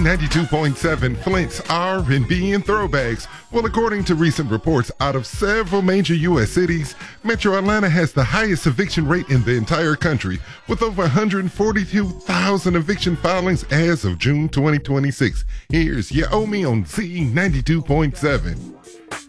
Z92.7, Flint's R&B and throwbacks. Well, according to recent reports out of several major U.S. cities, Metro Atlanta has the highest eviction rate in the entire country, with over 142,000 eviction filings as of June 2026. Here's You Owe Me on Z92.7.